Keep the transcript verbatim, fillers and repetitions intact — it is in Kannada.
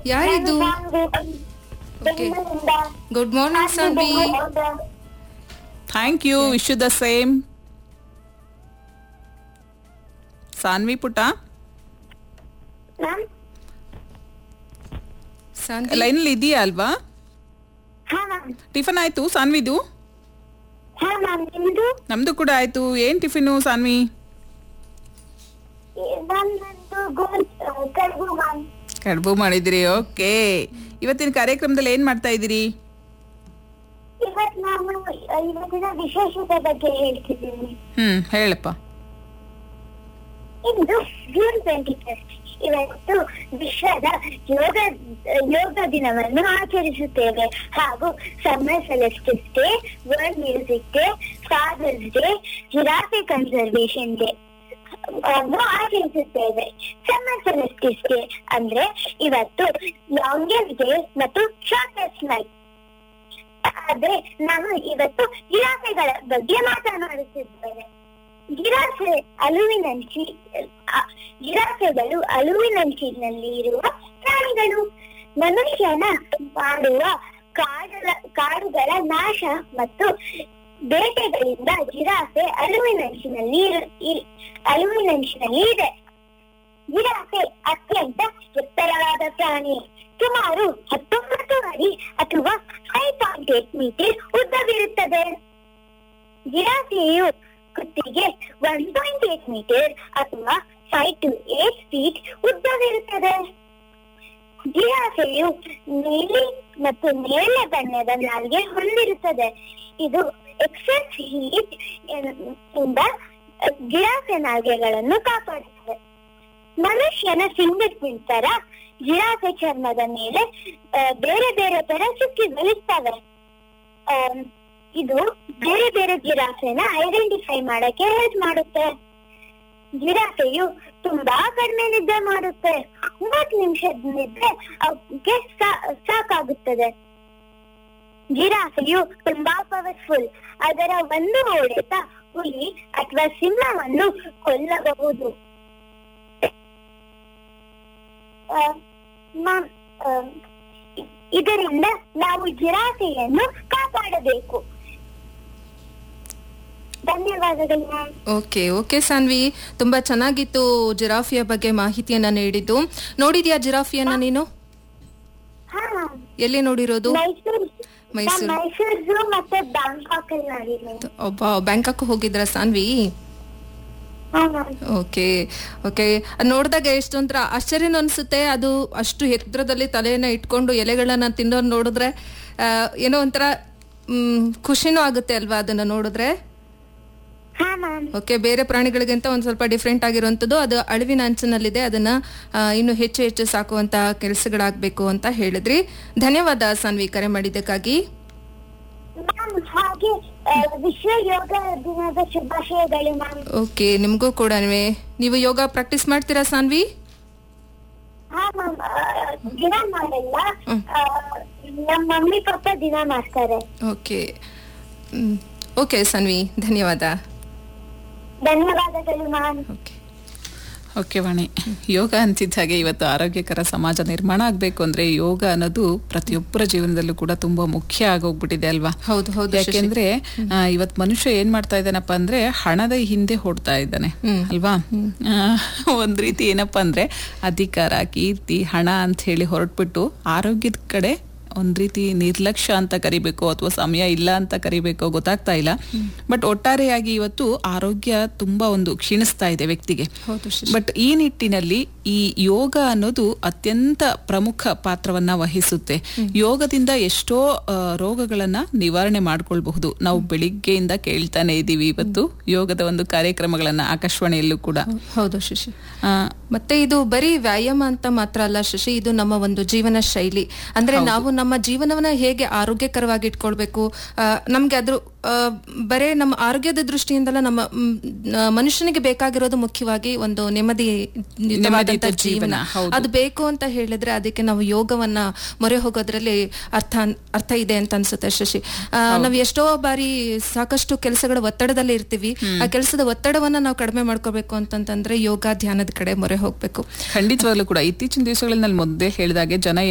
ಯಾರಿದು? Good morning Saanvi. Thank you. Wish you the same. Saanvi ಪುಟ ಸಾನ್ವಿ ಲೈನಲ್ಲಿ ಇದೆಯಾ ಅಲ್ವಾ? ಟಿಫನ್ ಆಯ್ತು ಸಾನ್ವಿದು? ನಮ್ದು ಕೂಡ ಆಯ್ತು. ಏನ್ ಟಿಫಿನು ಸಾನ್ವಿ? ಕಡುಬು ಮಾಡಿದಿರಿ. ಓಕೆ. ಇವತ್ತಿನ ಕಾರ್ಯಕ್ರಮದಲ್ಲಿ ಏನ್ ಮಾಡ್ತಾ ಇದ್ದೀರಿ? ಇವತ್ತು ನಾನು ಇವತ್ತಿನ ವಿಶೇಷತೆ ಬಗ್ಗೆ ಹೇಳ್ತಿದ್ದೀನಿ. ಹ್ಮ್ ಹೇಳಪ್ಪ. ಇಂದು ಜೂನ್ ಟ್ವೆಂಟಿ ಫಸ್ಟ್. ಇವತ್ತು ವಿಶ್ವದ ಯೋಗ ಯೋಗ ದಿನವನ್ನು ಆಚರಿಸುತ್ತೇವೆ. ಹಾಗೂ summer ಸೆಲೆಸ್ಟಿಸ್ day, world music day, fathers day, giraffe conservation day ಅನ್ನು ಆಚರಿಸುತ್ತೇವೆ. ಸಮ್ಮರ್ ಸೆಲೆಸ್ಟಿಸ್ ಡೇ ಅಂದ್ರೆ ಇವತ್ತು ಲಾಂಗೆಸ್ಟ್ ಡೇ ಮತ್ತು ಶಾರ್ಟೆಸ್ಟ್ ನೈಟ್. ಆದ್ರೆ ನಾನು ಇವತ್ತು ಜಿರಾಫೆಗಳ ಬಗ್ಗೆ ಮಾತನಾಡುತ್ತಿದ್ದೇನೆ. ಜಿರಾಫೆ ಅಳುವಿನಂಚಿ ಜಿರಾಫೆಗಳು ಅಳುವಿನಂಚಿನಲ್ಲಿ ಇರುವ ಪ್ರಾಣಿಗಳು. ಮನುಷ್ಯನ ಮಾಡುವ ಕಾಡುಗಳ ಕಾಡುಗಳ ನಾಶ ಮತ್ತು ಬೇಟೆಗಳಿಂದ ಜಿರಾಫೆ ಅಳುವಿನಂಚಿನಲ್ಲಿ ಅಳುವಿನಂಚಿನಲ್ಲಿ ಇದೆ. ಜಿರಾಫೆ ಅತ್ಯಂತ ಎತ್ತರವಾದ ಪ್ರಾಣಿ. ಸುಮಾರು ಹತ್ತೊಂಬತ್ತು ಅಡಿ ಅಥವಾ ಫೈವ್ ಪಾಯಿಂಟ್ ಏಟ್ ಮೀಟರ್ ಉದ್ದವಿರುತ್ತದೆ. ಜಿರಾಫೆಯು ಕುತ್ತಿಗೆ ಒನ್ ಪಾಯಿಂಟ್ ಏಟ್ ಮೀಟರ್ ಅಥವಾ ಫೈವ್ ಟು ಏಟ್ ಫೀಟ್ ಉದ್ದವಿರುತ್ತದೆ. ಜಿರಾಫೆಯು ನೀಲಿ ಮತ್ತು ನೇರಳೆ ಬಣ್ಣದ ನಾಲಿಗೆ ಹೊಂದಿರುತ್ತದೆ. ಇದು ಎಕ್ಸೆಸ್ ಹೀಟ್ ಇಂದ ಜಿರಾಫೆ ನಾಲಿಗೆಗಳನ್ನು ಕಾಪಾಡುತ್ತದೆ. ಮನುಷ್ಯನ ಫಿಂಗರ್ ಪ್ರಿಂಟ್ ತರ ಜಿರಾಫೆ ಚರ್ಮದ ಮೇಲೆ ಬೇರೆ ಬೇರೆ ತರ ಚುಕ್ಕಿಗಳಿರ್ತವೆ. ಇದು ಬೇರೆ ಬೇರೆ ಜಿರಾಫೆನ ಐಡೆಂಟಿಫೈ ಮಾಡಕ್ಕೆ ಹೆಲ್ಪ್ ಮಾಡುತ್ತೆ. ಜಿರಾಫೆಯು ತುಂಬಾ ಕಡಿಮೆ ನಿದ್ದೆ ಮಾಡುತ್ತೆ. ಮೂವತ್ತು ನಿಮಿಷದ ನಿದ್ದೆ ಅವಕ್ಕೆ ಸಾಕಾಗುತ್ತದೆ. ಜಿರಾಫೆಯು ತುಂಬಾ ಪವರ್ಫುಲ್. ಅದರ ಒಂದು ಹೊಡೆತ ಹುಲಿ ಅಥವಾ ಸಿಂಹವನ್ನು ಕೊಲ್ಲಬಹುದು. ಇದರಿಂದ ನಾವು ಜಿರಾಫೆಯನ್ನು ಕಾಪಾಡಬೇಕು. ಧನ್ಯವಾದಗಳು. ಓಕೆ ಓಕೆ ಸಾನ್ವಿ, ತುಂಬಾ ಚೆನ್ನಾಗಿತ್ತು ಜಿರಾಫಿಯ ಬಗ್ಗೆ ಮಾಹಿತಿಯನ್ನ ನೀಡಿದ್ದು. ನೋಡಿದ್ಯಾ ಜಿರಾಫಿಯನ್ನ ನೀನು? ಎಲ್ಲಿ ನೋಡಿರೋದು? ಮೈಸೂರು. ಮೈಸೂರು ಮತ್ತೆ ಬ್ಯಾಂಕಾಕ್ ಅಲ್ಲಿ ನೋಡಿದ್ದೀನಿ. ಒಬ್ಬ ಬ್ಯಾಂಕಾಕ್ ಹೋಗಿದ್ರ ಸಾನ್ವಿ? Okay okay. ನೋಡಿದಾಗ ಎಷ್ಟೊಂಥರ ಆಶ್ಚರ್ಯನೂ ಅನ್ಸುತ್ತೆ. ಅದು ಅಷ್ಟು ಎತ್ತರದಲ್ಲಿ ತಲೆಯನ್ನ ಇಟ್ಕೊಂಡು ಎಲೆಗಳನ್ನ ತಿನ್ನೋದು ನೋಡಿದ್ರೆ ಏನೋ ಒಂಥರ ಖುಷಿನೂ ಆಗುತ್ತೆ ಅಲ್ವಾ ಅದನ್ನ ನೋಡಿದ್ರೆ? ಓಕೆ. ಬೇರೆ ಪ್ರಾಣಿಗಳಿಗಿಂತ ಒಂದ್ ಸ್ವಲ್ಪ ಡಿಫ್ರೆಂಟ್ ಆಗಿರುವಂತದ್ದು. ಅದು ಅಳಿವಿನ ಅಂಚಿನಲ್ಲಿದೆ. ಅದನ್ನ ಇನ್ನು ಹೆಚ್ಚು ಹೆಚ್ಚು ಸಾಕುವಂತ ಕೆಲಸಗಳಾಗಬೇಕು ಅಂತ ಹೇಳಿದ್ರಿ. ಧನ್ಯವಾದ ಸಾನ್ವಿ ಕರೆ ಮಾಡಿದ್ದಕ್ಕಾಗಿ. ಹಾಗೆ ವಿಶ್ವ ಯೋಗ ದಿನದ ಶುಭಾಶಯಗಳು ಮ್ಯಾಮ್. ಓಕೆ, ನಿಮ್ಗೂ ಕೂಡ. ನೀವು ಯೋಗ ಪ್ರಾಕ್ಟೀಸ್ ಮಾಡ್ತೀರಾ ಸಾನ್ವಿ? ಹಾ ಮ್ಯಾಮ್, ದಿನ ಮಾಡಲ್ಲ, ನಮ್ಮ ಮಮ್ಮಿ ಪಪ್ಪ ದಿನ ಮಾಡ್ತಾರೆ. ಓಕೆ ಓಕೆ ಸಾನ್ವಿ, ಧನ್ಯವಾದ. ಧನ್ಯವಾದಗಳು ಮ್ಯಾಮ್. ಓಕೆ ಓಕೆ ವಾಣಿ, ಯೋಗ ಅಂತಿದ್ದ ಹಾಗೆ ಇವತ್ತು ಆರೋಗ್ಯಕರ ಸಮಾಜ ನಿರ್ಮಾಣ ಆಗಬೇಕು ಅಂದ್ರೆ ಯೋಗ ಅನ್ನೋದು ಪ್ರತಿಯೊಬ್ಬರ ಜೀವನದಲ್ಲೂ ಕೂಡ ತುಂಬಾ ಮುಖ್ಯ ಆಗೋಗ್ಬಿಟ್ಟಿದೆ ಅಲ್ವಾ? ಹೌದು ಹೌದು. ಯಾಕೆಂದ್ರೆ ಇವತ್ ಮನುಷ್ಯ ಏನ್ ಮಾಡ್ತಾ ಇದ್ದಾನಪ್ಪ ಅಂದ್ರೆ ಹಣದ ಹಿಂದೆ ಹೊಡ್ತಾ ಇದ್ದಾನೆ ಅಲ್ವಾ? ಒಂದ್ ರೀತಿ ಏನಪ್ಪಾ ಅಂದ್ರೆ ಅಧಿಕಾರ, ಕೀರ್ತಿ, ಹಣ ಅಂತ ಹೇಳಿ ಹೊರಟ್ಬಿಟ್ಟು ಆರೋಗ್ಯದ ಕಡೆ ಒಂದ್ ರೀತಿ ನಿರ್ಲಕ್ಷ್ಯ ಅಂತ ಕರಿಬೇಕು ಅಥವಾ ಸಮಯ ಇಲ್ಲ ಅಂತ ಕರಿಬೇಕು ಗೊತ್ತಾಗ್ತಾ ಇಲ್ಲ. ಬಟ್ ಒಟ್ಟಾರೆಯಾಗಿ ಇವತ್ತು ಆರೋಗ್ಯ ತುಂಬಾ ಒಂದು ಕ್ಷೀಣಿಸ್ತಾ ಇದೆ ವ್ಯಕ್ತಿಗೆ. ಬಟ್ ಈ ನಿಟ್ಟಿನಲ್ಲಿ ಈ ಯೋಗ ಅನ್ನೋದು ಅತ್ಯಂತ ಪ್ರಮುಖ ಪಾತ್ರವನ್ನ ವಹಿಸುತ್ತೆ. ಯೋಗದಿಂದ ಎಷ್ಟೋ ರೋಗಗಳನ್ನ ನಿವಾರಣೆ ಮಾಡ್ಕೊಳ್ಬಹುದು. ನಾವು ಬೆಳಿಗ್ಗೆಯಿಂದ ಕೇಳ್ತಾನೆ ಇದೀವಿ ಇವತ್ತು ಯೋಗದ ಒಂದು ಕಾರ್ಯಕ್ರಮಗಳನ್ನ ಆಕಾಶವಾಣಿಯಲ್ಲೂ ಕೂಡ. ಹೌದು ಶಶಿ. ಮತ್ತೆ ಇದು ಬರೀ ವ್ಯಾಯಾಮ ಅಂತ ಮಾತ್ರ ಅಲ್ಲ ಶಶಿ, ಇದು ನಮ್ಮ ಒಂದು ಜೀವನ ಶೈಲಿ. ಅಂದ್ರೆ ನಾವು ನಮ್ಮ ಜೀವನವನ್ನ ಹೇಗೆ ಆರೋಗ್ಯಕರವಾಗಿ ಇಟ್ಕೊಳ್ಬೇಕು, ನಮ್ಗೆ ಅದ್ರ ಬರೇ ನಮ್ಮ ಆರೋಗ್ಯದ ದೃಷ್ಟಿಯಿಂದಲ್ಲ, ನಮ್ಮ ಮನುಷ್ಯನಿಗೆ ಬೇಕಾಗಿರೋದು ಮುಖ್ಯವಾಗಿ ಒಂದು ನೆಮ್ಮದಿ ಜೀವನ. ಅದು ಬೇಕು ಅಂತ ಹೇಳಿದ್ರೆ ಅದಕ್ಕೆ ನಾವು ಯೋಗವನ್ನ ಮೊರೆ ಹೋಗೋದ್ರಲ್ಲಿ ಅರ್ಥ ಅರ್ಥ ಇದೆ ಅಂತ ಅನ್ಸುತ್ತೆ ಶಶಿ. ನಾವ್ ಎಷ್ಟೋ ಬಾರಿ ಸಾಕಷ್ಟು ಕೆಲಸಗಳ ಒತ್ತಡದಲ್ಲಿ ಇರ್ತೀವಿ. ಆ ಕೆಲಸದ ಒತ್ತಡವನ್ನ ನಾವು ಕಡಿಮೆ ಮಾಡ್ಕೋಬೇಕು ಅಂತಂತಂದ್ರೆ ಯೋಗ ಧ್ಯಾನದ ಕಡೆ ಮೊರೆ ಹೋಗ್ಬೇಕು. ಖಂಡಿತವಾಗ್ಲೂ ಕೂಡ ಇತ್ತೀಚಿನ ದಿವಸಗಳಲ್ಲಿ ಮೊದಲೇ ಹೇಳಿದಾಗೆ ಜನ